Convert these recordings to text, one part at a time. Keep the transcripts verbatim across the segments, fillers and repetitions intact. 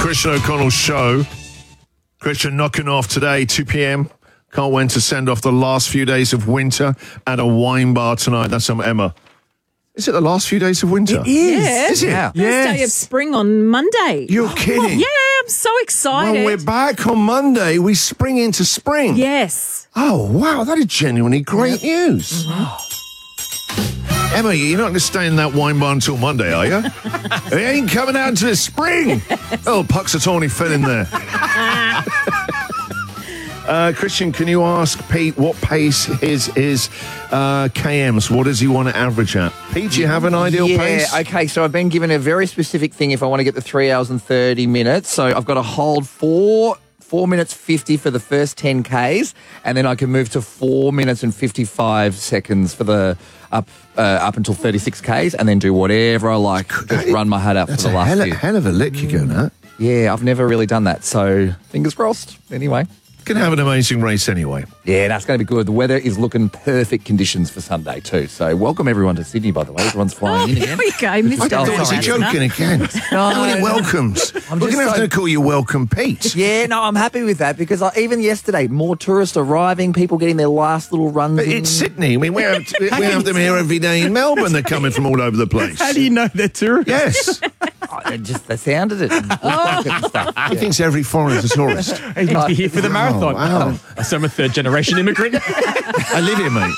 Christian O'Connell's show. Christian knocking off today, two p.m. Can't wait to send off the last few days of winter at a wine bar tonight. That's from Emma. Is it the last few days of winter? It is. Yeah. Is it? Yeah. First day of Yes. spring on Monday. You're kidding. Yeah, I'm so excited. Well, we're back on Monday. We spring into spring. Yes. Oh, wow. That is genuinely great news. Emma, you're not going to stay in that wine bar until Monday, are you? It ain't coming out until spring. Oh, Puxatawny fell in there. uh, Christian, can you ask Pete what pace his is uh, K Ms? What does he want to average at? Pete, do you have an ideal yeah, pace? okay, so I've been given a very specific thing if I want to get the three hours and thirty minutes. So I've got to hold four, four minutes fifty for the first ten Ks, and then I can move to four minutes and fifty-five seconds for the up uh, up until thirty-six Ks, and then do whatever I like. Just run my head out for That's the a last hell, few. hell of a lick you're going at. Yeah, I've never really done that, so fingers crossed. Anyway. Can have an amazing race anyway. Yeah, that's going to be good. The weather is looking perfect conditions for Sunday too. So welcome everyone to Sydney, by the way. Everyone's flying in Here again. we go, I Mister thought, Oh, was he sorry. joking again? No, How many no. welcomes? I'm We're just going to have so- to call you Welcome Pete. Yeah, no, I'm happy with that because I, even yesterday, more tourists arriving, people getting their last little runs. But in. it's Sydney. I mean, we have, we have them here every day in Melbourne. They're coming from all over the place. How do you know they're tourists? Yes. Oh, they just they sounded it. And looked like it and stuff. He thinks every foreiner's a tourist. He must be here for the marathon. wow. Oh, so I'm a third generation immigrant. I live here, mate.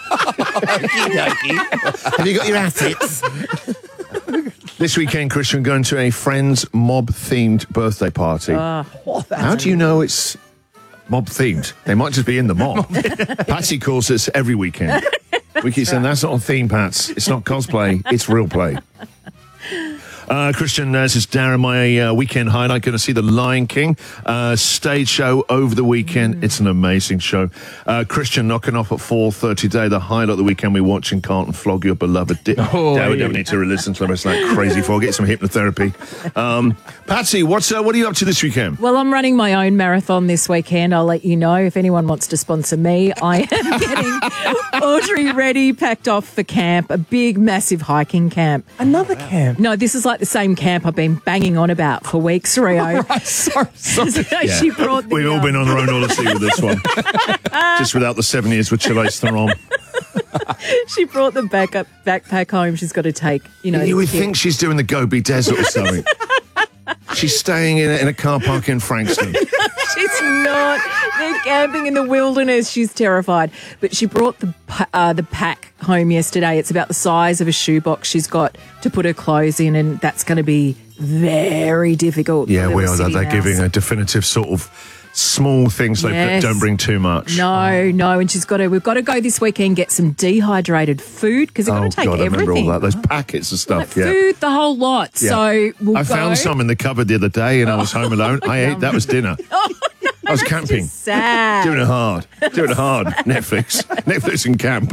Have you got your assets? This weekend, Christian, going to a friend's mob-themed birthday party. How do you know it's mob-themed? They might just be in the mob. Patsy calls us every weekend. We keep saying, that's not a theme, Pats. It's not cosplay. It's real play. Uh, Christian, uh, this is Darren, my uh, weekend highlight. Going to see The Lion King uh, stage show over the weekend. It's an amazing show. Uh, Christian knocking off at four thirty today. The highlight of the weekend we watch and can't flog your beloved dick. Oh, Darren, we yeah. don't need to listen to them. It's like crazy for. Get some hypnotherapy. Um, Patsy, what's uh, what are you up to this weekend? Well, I'm running my own marathon this weekend. I'll let you know if anyone wants to sponsor me. I am getting Audrey ready, packed off for camp, a big, massive hiking camp. Another camp. No, this is like the same camp I've been banging on about for weeks, Rio. Right, sorry, sorry. So she brought the, We've all um, been on our own odyssey with this one. Just without the seven years with Chile Theron. she brought the back up, backpack home. She's got to take, you know. You the would kid. think she's doing the Gobi Desert or something. She's staying in a, in a car park in Frankston. She's not. They're camping in the wilderness. She's terrified. But she brought the pa- uh, the pack home yesterday. It's about the size of a shoebox she's got to put her clothes in, and that's going to be very difficult. Yeah, for we little are. city They're house. giving a definitive sort of small things like Yes. don't bring too much. No, no, and she's got to. We've got to go this weekend get some dehydrated food because they've Oh, got to take God, I remember everything. all that. Those packets of stuff, Like yeah. food, the whole lot. Yeah. So we'll I go. found some in the cupboard the other day and I was home alone. I ate, that was dinner. I was camping. Just sad. Doing it hard. Doing it hard. Netflix. Netflix and camp.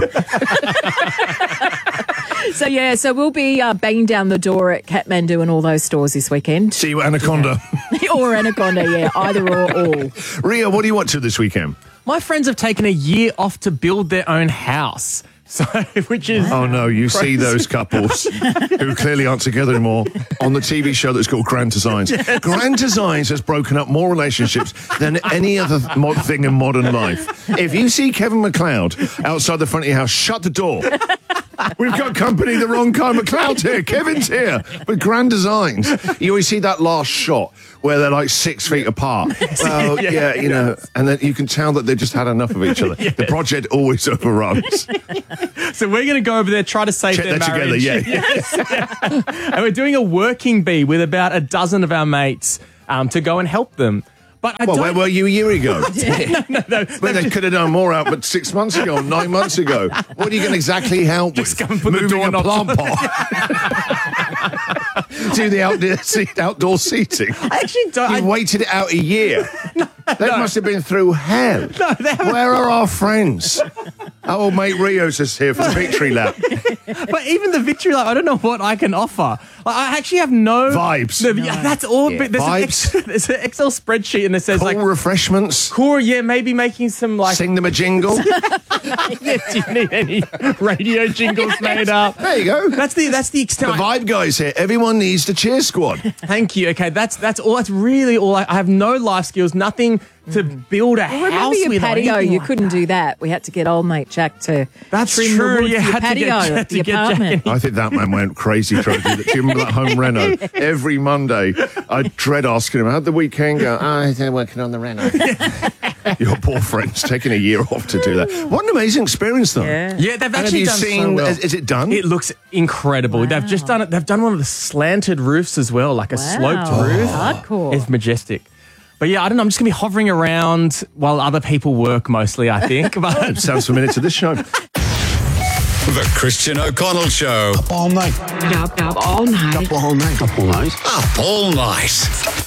So yeah, so we'll be uh, banging down the door at Kathmandu and all those stores this weekend. See you at Anaconda. Or Anaconda, yeah, either or all. Ria, what do you want to this weekend? My friends have taken a year off to build their own house. So, which is... Oh, no, you see those couples who clearly aren't together anymore on the T V show that's called Grand Designs. Grand Designs has broken up more relationships than any other mod thing in modern life. If you see Kevin McLeod outside the front of your house, shut the door. We've got company the wrong kind. McLeod's here, Kevin's here. With Grand Designs, you always see that last shot where they're like six feet apart. Well, yeah, Yeah. you know, and then you can tell that they've just had enough of each other. The project always overruns. So we're going to go over there, try to save Check their that together, marriage. yeah. Yes. And we're doing a working bee with about a dozen of our mates um, to go and help them. But I Well, don't... where were you a year ago? no, no, no. Well, they could have done more out, but six months ago, nine months ago. What are you going to exactly help Just with? come and put the Moving a doorknobs plant on. pot. Do the outdoor, seat, outdoor seating. I actually don't... You I- waited it out a year. They must have been through hell. No, they haven't. Where are our friends? Our old mate Rios is here for the victory lap. But even the victory lap, I don't know what I can offer. Like, I actually have no Vibes. No, yeah, that's all. Yeah, But there's, an vibes. ex, there's an Excel spreadsheet, and it says Cool like, refreshments. cool, yeah, maybe making some like. Sing them a jingle. Yeah, do you need any radio jingles made up? There you go. That's the that's the The extent. vibe guys here. Everyone needs the cheer squad. Thank you. Okay, that's that's all. That's really all. I, I have no life skills. Nothing to build a Well, remember house your with. or patio? anything You like couldn't that. do that. We had to get old mate Jack to That's trim true. the wood You for your had to get patio Jack at to the get Jack apartment. in. I think that man went crazy trying to do the Jim at home reno. Every Monday, I dread asking him, how'd the weekend go? Oh, I was working on the reno. Your poor friend's taking a year off to do that. What an amazing experience, though. Yeah. Yeah, they've And have actually you done so seen, well. is, is it done? It looks incredible. They've just done it. They've done one of the slanted roofs as well, like a sloped Wow. roof. Hardcore. It's majestic. But yeah, I don't know. I'm just gonna be hovering around while other people work mostly. I think. But Sounds familiar to this show. The Christian O'Connell Show. All night. Up, up all night. Up all night. Up all night. Up all night.